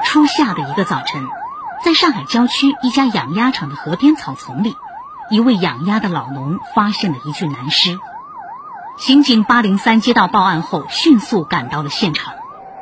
初夏的一个早晨，在上海郊区一家养鸭场的河边草丛里，一位养鸭的老农发现了一具男尸。刑警803接到报案后，迅速赶到了现场。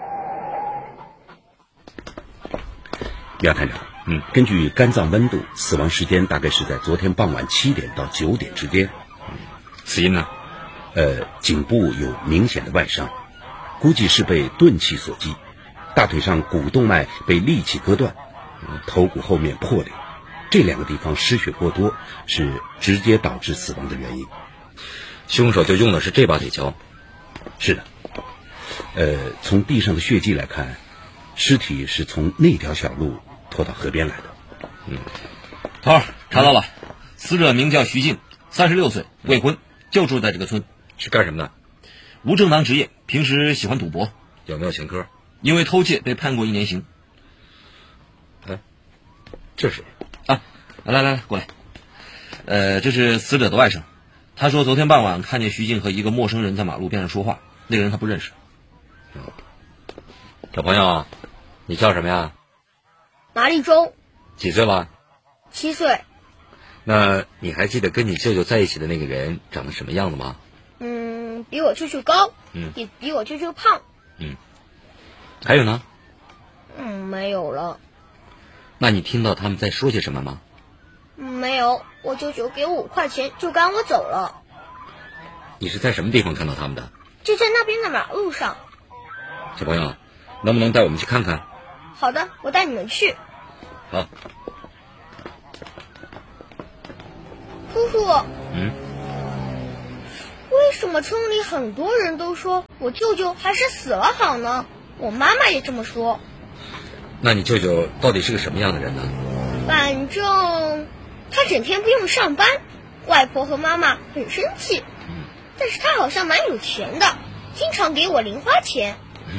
廖探长，根据肝脏温度，死亡时间大概是在昨天傍晚7点到9点之间。 死因呢？ 颈部有明显的外伤，估计是被钝器所击，大腿上股动脉被利器割断，头骨后面破裂，这2个地方失血过多，是直接导致死亡的原因。 凶手就用的是这把铁锹？ 是的。从地上的血迹来看，尸体是从那条小路拖到河边来的。 头查到了，死者名叫徐静，36岁，未婚，就住在这个村。是干什么的？无正当职业，平时喜欢赌博。有没有前科？因为偷窃被判过1年刑。这是啊，来过来。这是死者的外甥，他说昨天傍晚看见徐静和一个陌生人在马路边上说话，那个人他不认识。小朋友，你叫什么呀？ 马立忠。 几岁了 ？7岁。 那你还记得跟你舅舅在一起的那个人长得什么样子吗？ 比我舅舅高，也比我舅舅胖。 还有呢？ 没有了。 那你听到他们在说些什么吗？ 没有，我舅舅给我5块钱就赶我走了。 你是在什么地方看到他们的？ 就在那边的马路上。 小朋友，能不能带我们去看看？ 好的，我带你们去。 好。 叔叔。为什么村里很多人都说我舅舅还是死了好呢？我妈妈也这么说。 那你舅舅到底是个什么样的人呢？ 反正他整天不用上班，外婆和妈妈很生气。但是他好像蛮有钱的，经常给我零花钱。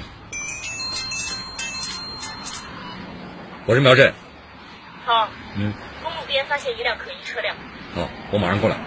我是苗振。 好。公路边发现一辆可疑车辆。 好，我马上过来。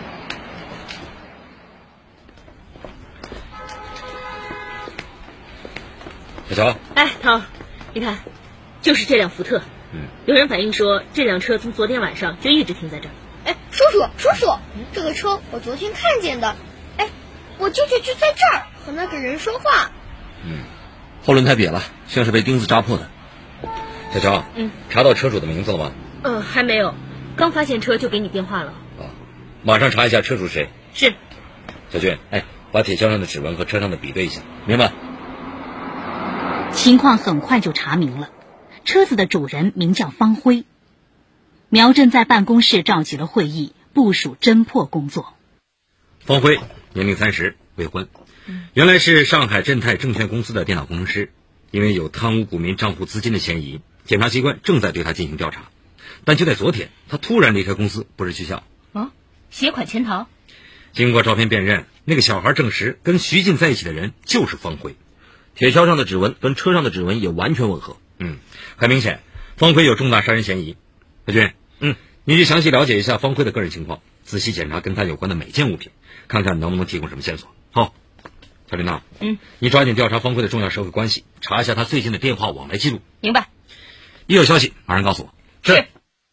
小乔。 涛，你看，就是这辆福特。有人反映说这辆车从昨天晚上就一直停在这儿。 叔叔，这个车我昨天看见的。我舅舅就在这儿和那个人说话。 后轮胎瘪了，像是被钉子扎破的。小乔，查到车主的名字了吗？ 还没有，刚发现车就给你电话了。 马上查一下车主是谁。 是。 小俊，把铁锹上的指纹和车上的比对一下。明白。 情况很快就查明了，车子的主人名叫方辉。苗振在办公室召集了会议，部署侦破工作。 方辉，年龄30，未婚，原来是上海振泰证券公司的电脑工程师，因为有贪污股民账户资金的嫌疑，检察机关正在对他进行调查。但就在昨天，他突然离开公司，不知去向。 携款潜逃。 经过照片辨认，那个小孩证实跟徐静在一起的人就是方辉，铁锹上的指纹跟车上的指纹也完全吻合。很明显，方辉有重大杀人嫌疑。小军，你去详细了解一下方辉的个人情况，仔细检查跟他有关的每件物品，看看能不能提供什么线索。好，小林娜，你抓紧调查方辉的重要社会关系，查一下他最近的电话往来记录。 明白。 一有消息马上告诉我。 是。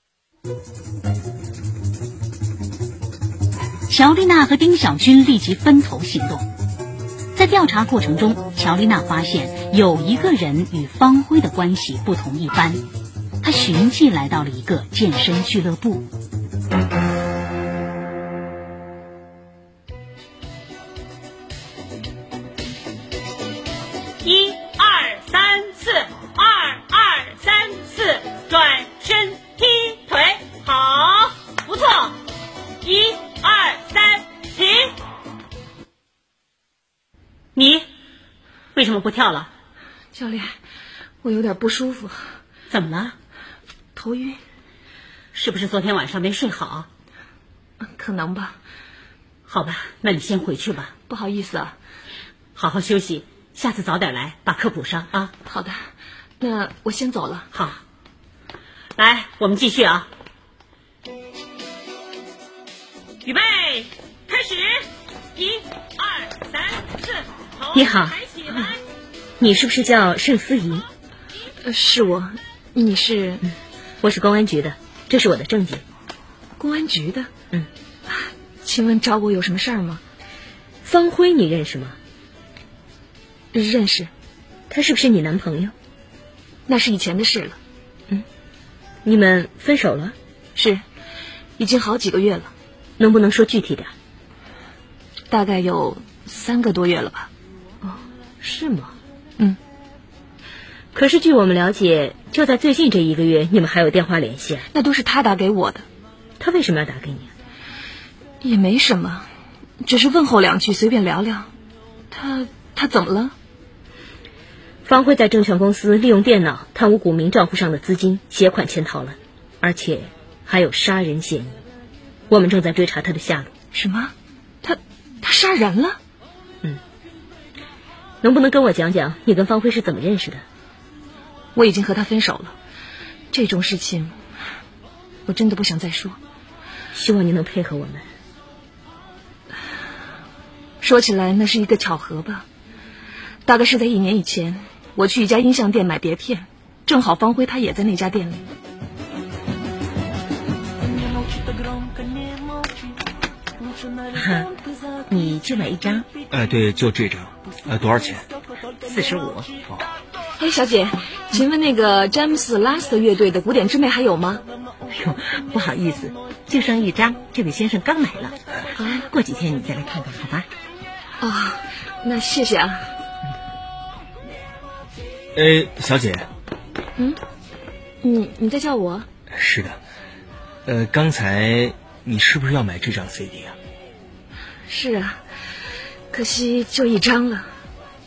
乔丽娜和丁小军立即分头行动。在调查过程中，乔丽娜发现有一个人与方辉的关系不同一般，她寻迹来到了一个健身俱乐部。 1、2、3、4，2、2、3、4，转身踢腿，好，不错。1、2、3，停。你为什么不跳了？ 教练，我有点不舒服。 怎么了？ 头晕。 是不是昨天晚上没睡好？ 可能吧。 好吧，那你先回去吧。 不好意思啊。 好好休息，下次早点来把课补上啊。 好的，那我先走了。 好，来，我们继续啊。预备，开始。1、2、3、4， 你好， 抬起来。 你是不是叫盛思怡？是我。 你是？ 我是公安局的，这是我的证件。 公安局的？请问找我有什么事儿吗？ 方辉你认识吗？ 认识。 他是不是你男朋友？ 那是以前的事了。 你们分手了？ 是，已经好几个月了。 能不能说具体点？ 大概有3个多月了吧。 哦，是吗？可是据我们了解，就在最近这1个月，你们还有电话联系啊？ 那都是他打给我的。 他为什么要打给你？ 也没什么，只是问候2句，随便聊聊。他怎么了？ 方辉在证券公司利用电脑贪污股民账户上的资金，携款潜逃了，而且还有杀人嫌疑。我们正在追查他的下落。 什么？他杀人了？ 能不能跟我讲讲你跟方辉是怎么认识的？ 我已经和他分手了，这种事情我真的不想再说。 希望你能配合我们。 说起来那是一个巧合吧，大概是在1年以前，我去一家音像店买碟片，正好方辉他也在那家店里。 你就买1张？ 对，就这张。多少钱 ？45。 哎，小姐，请问那个詹姆斯·拉斯特乐队的《古典之魅》还有吗？ 哟，不好意思，就剩1张，这位先生刚买了。过几天你再来看看，好吧？ 那谢谢啊。 小姐。 你在叫我？ 是的。刚才你是不是要买这张 CD 啊？ 是啊，可惜就1张了。